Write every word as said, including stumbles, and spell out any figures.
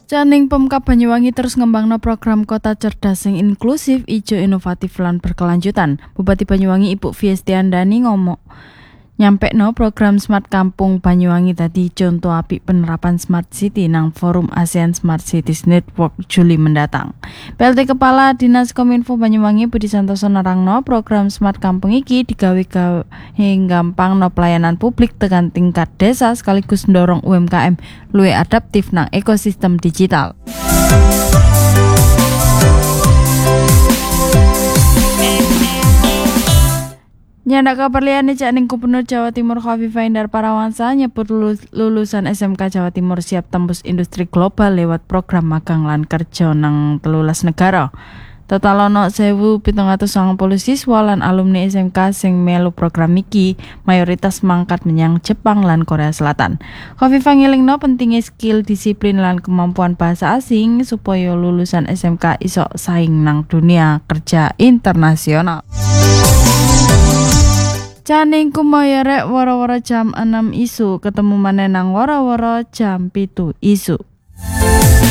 Caning Pemkab Banyuwangi terus ngembangno program kota cerdas sing inklusif, ijo, inovatif lan berkelanjutan. Bupati Banyuwangi Ibu Fiestiandani ngomong nyampekno program Smart Kampung Banyuwangi tadi contoh apik penerapan Smart City nang Forum ASEAN Smart Cities Network Juli mendatang. P L T Kepala Dinas Kominfo Banyuwangi Budi Santoso nerangno program Smart Kampung iki digawe-gawe gampangno pelayanan publik tekan tingkat desa sekaligus ndorong U M K M luwih adaptif nang ekosistem digital. Nyandak kabar liyane cak ning Gubernur Jawa Timur Khofifah Indar Parawansa nyebut lulusan S M K Jawa Timur siap tembus industri global lewat program magang lan kerja nang telulas negara. Total ono seribu pitung atus sangang puluh siswa lan alumni S M K sing melu program iki mayoritas mangkat menyang Jepang lan Korea Selatan. Khofifah ngelingno pentingnya skill, disiplin lan kemampuan bahasa asing supaya lulusan S M K iso saing nang dunia kerja internasional. Caning kumaya rek woro-woro jam enam isu ketemu maneh nang woro-woro jam pitu isu.